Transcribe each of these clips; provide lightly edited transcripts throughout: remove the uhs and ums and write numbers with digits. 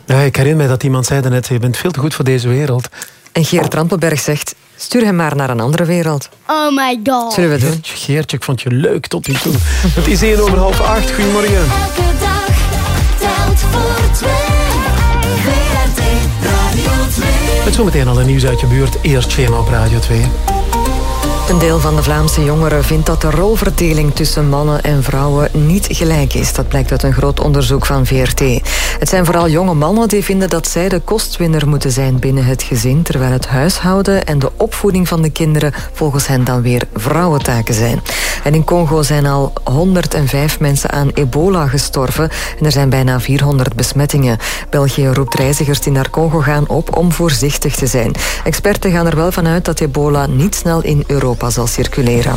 Ja, ik herinner mij dat iemand zei net, je bent veel te goed voor deze wereld. En Geert Rampelberg zegt, stuur hem maar naar een andere wereld. Oh my god. Zullen we doen? Geertje, ik vond je leuk tot nu toe. Het is 7:07. Goedemorgen. Elke dag telt voor twee. VRT Radio 2. Met zometeen al een nieuws uit je buurt. Eerst Schema op Radio 2. Een deel van de Vlaamse jongeren vindt dat de rolverdeling tussen mannen en vrouwen niet gelijk is. Dat blijkt uit een groot onderzoek van VRT. Het zijn vooral jonge mannen die vinden dat zij de kostwinner moeten zijn binnen het gezin, terwijl het huishouden en de opvoeding van de kinderen volgens hen dan weer vrouwentaken zijn. En in Congo zijn al 105 mensen aan ebola gestorven en er zijn bijna 400 besmettingen. België roept reizigers die naar Congo gaan op om voorzichtig te zijn. Experten gaan er wel vanuit dat ebola niet snel in Europa zal circuleren.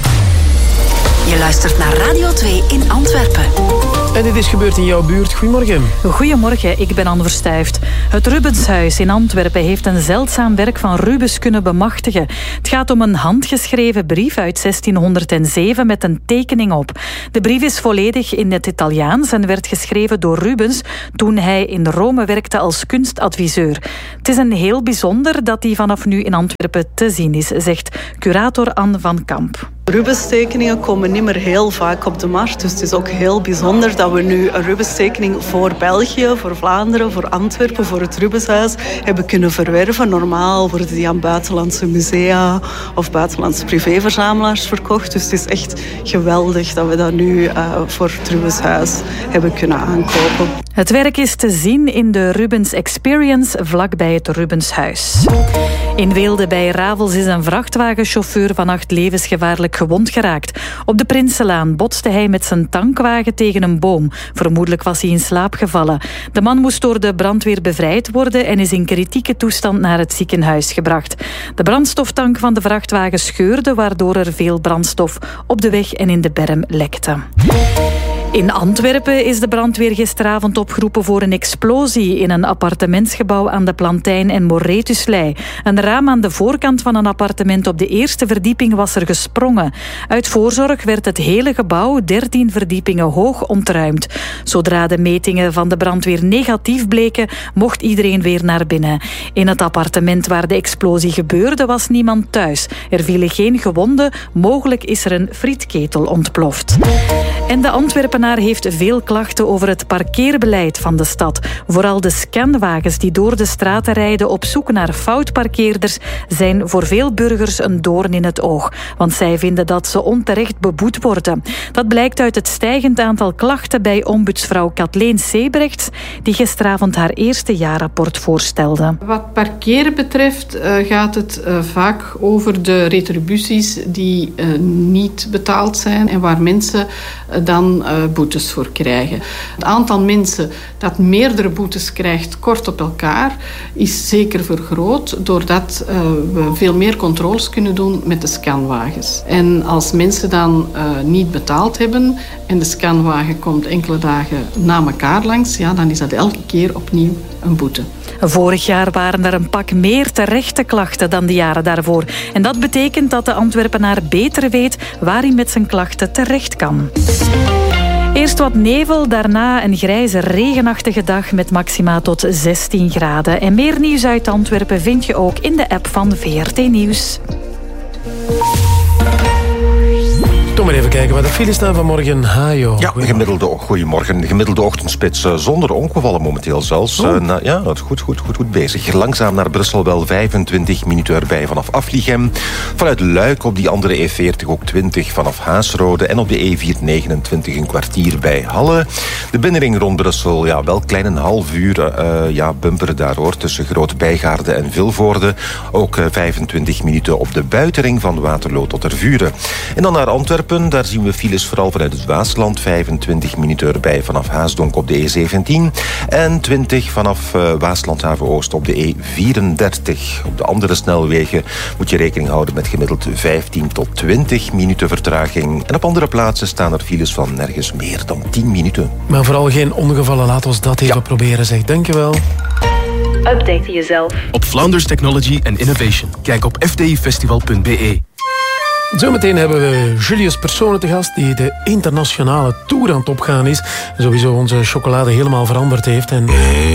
Je luistert naar Radio 2 in Antwerpen. En dit is gebeurd in jouw buurt. Goedemorgen. Goedemorgen, ik ben Anne Verstuyft. Het Rubenshuis in Antwerpen heeft een zeldzaam werk van Rubens kunnen bemachtigen. Het gaat om een handgeschreven brief uit 1607 met een tekening op. De brief is volledig in het Italiaans en werd geschreven door Rubens toen hij in Rome werkte als kunstadviseur. Het is een heel bijzonder dat die vanaf nu in Antwerpen te zien is, zegt curator Anne van Kamp. Rubens-tekeningen komen niet meer heel vaak op de markt. Dus het is ook heel bijzonder dat we nu een Rubens-tekening voor België, voor Vlaanderen, voor Antwerpen, voor het Rubenshuis hebben kunnen verwerven. Normaal worden die aan buitenlandse musea of buitenlandse privéverzamelaars verkocht. Dus het is echt geweldig dat we dat nu voor het Rubenshuis hebben kunnen aankopen. Het werk is te zien in de Rubens Experience vlakbij het Rubenshuis. In Weelde bij Ravels is een vrachtwagenchauffeur vannacht levensgevaarlijk gewond geraakt. Op de Prinsenlaan botste hij met zijn tankwagen tegen een boom. Vermoedelijk was hij in slaap gevallen. De man moest door de brandweer bevrijd worden en is in kritieke toestand naar het ziekenhuis gebracht. De brandstoftank van de vrachtwagen scheurde, waardoor er veel brandstof op de weg en in de berm lekte. In Antwerpen is de brandweer gisteravond opgeroepen voor een explosie in een appartementsgebouw aan de Plantijn en Moretuslei. Een raam aan de voorkant van een appartement op de eerste verdieping was er gesprongen. Uit voorzorg werd het hele gebouw 13 verdiepingen hoog ontruimd. Zodra de metingen van de brandweer negatief bleken, mocht iedereen weer naar binnen. In het appartement waar de explosie gebeurde was niemand thuis. Er vielen geen gewonden, mogelijk is er een frietketel ontploft. En de Antwerpenaar heeft veel klachten over het parkeerbeleid van de stad. Vooral de scanwagens die door de straten rijden op zoek naar foutparkeerders zijn voor veel burgers een doorn in het oog. Want zij vinden dat ze onterecht beboet worden. Dat blijkt uit het stijgend aantal klachten bij ombudsvrouw Kathleen Sebrechts, die gisteravond haar eerste jaarrapport voorstelde. Wat parkeren betreft gaat het vaak over de retributies die niet betaald zijn en waar mensen dan boetes voor krijgen. Het aantal mensen dat meerdere boetes krijgt kort op elkaar is zeker vergroot doordat we veel meer controles kunnen doen met de scanwagens. En als mensen dan niet betaald hebben en de scanwagen komt enkele dagen na elkaar langs, ja, dan is dat elke keer opnieuw een boete. Vorig jaar waren er een pak meer terechte klachten dan de jaren daarvoor. En dat betekent dat de Antwerpenaar beter weet waar hij met zijn klachten terecht kan. Eerst wat nevel, daarna een grijze regenachtige dag met maxima tot 16 graden. En meer nieuws uit Antwerpen vind je ook in de app van VRT Nieuws. Kom maar even kijken wat de files staan vanmorgen. Hajo. Ja, goedemorgen. Gemiddelde ochtendspits zonder ongevallen momenteel zelfs. Ja, goed bezig. Langzaam naar Brussel wel 25 minuten erbij vanaf Aflichem. Vanuit Luik op die andere E40 ook 20 vanaf Haasrode. En op de E429 een kwartier bij Halle. De binnenring rond Brussel, ja, wel klein een half uur. Bumper daar hoor, tussen Groot-Bijgaarde en Vilvoorde. Ook 25 minuten op de buitenring van Waterloo tot Tervuren. En dan naar Antwerpen. Daar zien we files vooral vanuit het Waasland. 25 minuten erbij vanaf Haasdonk op de E17. En 20 vanaf Waaslandhaven Oost op de E34. Op de andere snelwegen moet je rekening houden met gemiddeld 15 tot 20 minuten vertraging. En op andere plaatsen staan er files van nergens meer dan 10 minuten. Maar vooral geen ongevallen. Laat ons dat even proberen, zeg. Dankjewel. Update jezelf op Flanders Technology and Innovation. Kijk op fdifestival.be. Zometeen hebben we Julius Personen te gast die de internationale tour aan het opgaan is. En sowieso onze chocolade helemaal veranderd heeft. En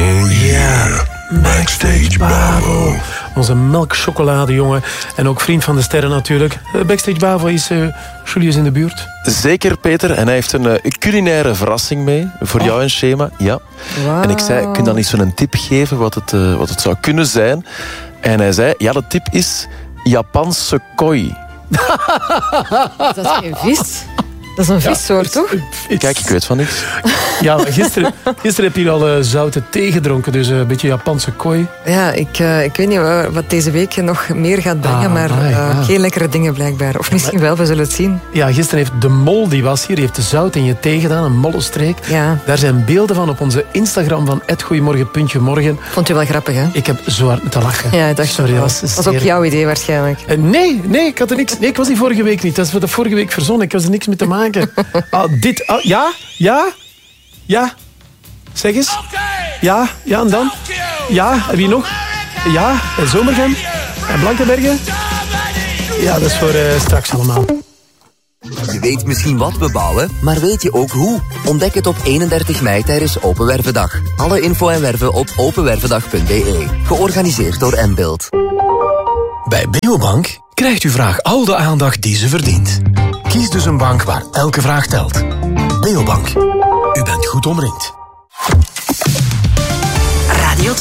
Backstage Bavo. Onze melkchocoladejongen. En ook vriend van de sterren natuurlijk. Backstage Bavo, is Julius in de buurt? Zeker, Peter. En hij heeft een culinaire verrassing mee. Voor jou en Shema. Ja. Wow. En ik zei, kun je dan eens zo'n tip geven wat het zou kunnen zijn? En hij zei, ja, de tip is Japanse koi. Dat is geen vis. Dat is een vissoort, toch? Kijk, ik weet van niks. Ja, gisteren heb je al zoute thee gedronken, dus een beetje Japanse kooi. Ja, ik weet niet wat deze week nog meer gaat brengen, maar geen lekkere dingen blijkbaar. Of misschien wel, we zullen het zien. Ja, gisteren heeft de mol, die was hier, die heeft de zout in je thee gedaan, een mollenstreek. Ja. Daar zijn beelden van op onze Instagram van @goeiemorgen.morgen. Vond je wel grappig, hè? Ik heb zo hard moeten lachen. Ja, ik dacht, sorry, dat was ook jouw idee waarschijnlijk. Nee, ik had er niks. Nee, ik was die vorige week niet. Dat is wat ik vorige week verzonnen. Ik was er niks mee te maken. Ja. Zeg eens. Ja, en dan? Ja, en wie nog? Ja, en Zomergem. En Blankenbergen. Ja, dat is voor straks allemaal. Je weet misschien wat we bouwen, maar weet je ook hoe? Ontdek het op 31 mei tijdens Open Wervendag. Alle info en werven op openwervendag.be. Georganiseerd door Mbuild. Bij Beobank krijgt uw vraag al de aandacht die ze verdient. Kies dus een bank waar elke vraag telt. Beobank. U bent goed omringd.